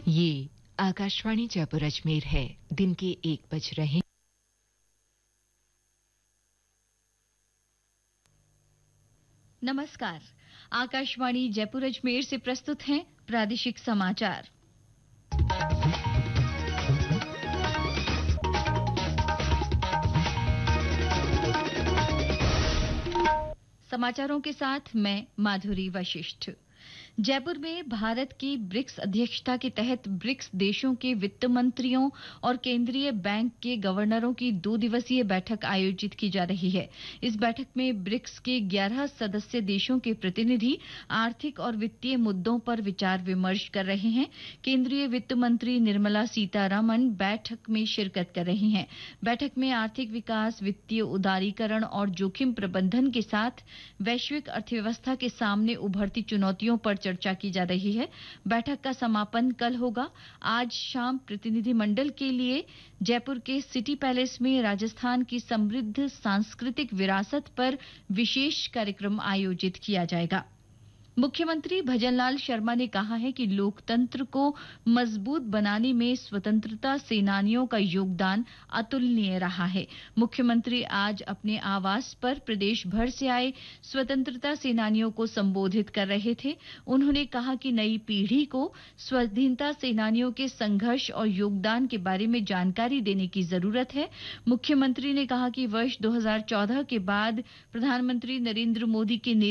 ये आकाशवाणी जयपुर अजमेर है। दिन के 1 बज रहे। नमस्कार। आकाशवाणी जयपुर अजमेर से प्रस्तुत हैं प्रादेशिक समाचार। समाचारों के साथ मैं माधुरी वशिष्ठ। जयपुर में भारत की ब्रिक्स अध्यक्षता के तहत ब्रिक्स देशों के वित्त मंत्रियों और केंद्रीय बैंक के गवर्नरों की 2 दिवसीय बैठक आयोजित की जा रही है। इस बैठक में ब्रिक्स के 11 सदस्य देशों के प्रतिनिधि आर्थिक और वित्तीय मुद्दों पर विचार विमर्श कर रहे हैं। केंद्रीय वित्त मंत्री निर्मला सीतारमण बैठक में शिरकत कर रही हैं। बैठक में आर्थिक विकास, वित्तीय उदारीकरण और जोखिम प्रबंधन के साथ वैश्विक अर्थव्यवस्था के सामने उभरती चुनौतियों पर चर्चा की जा रही है। बैठक का समापन कल होगा। आज शाम प्रतिनिधिमंडल के लिए जयपुर के सिटी पैलेस में राजस्थान की समृद्ध सांस्कृतिक विरासत पर विशेष कार्यक्रम आयोजित किया जाएगा। मुख्यमंत्री भजनलाल शर्मा ने कहा है कि लोकतंत्र को मजबूत बनाने में स्वतंत्रता सेनानियों का योगदान अतुलनीय रहा है। मुख्यमंत्री आज अपने आवास पर प्रदेश भर से आए स्वतंत्रता सेनानियों को संबोधित कर रहे थे। उन्होंने कहा कि नई पीढ़ी को स्वाधीनता सेनानियों के संघर्ष और योगदान के बारे में जानकारी देने की जरूरत है। मुख्यमंत्री ने कहा कि वर्ष 2014 के बाद प्रधानमंत्री नरेंद्र मोदी के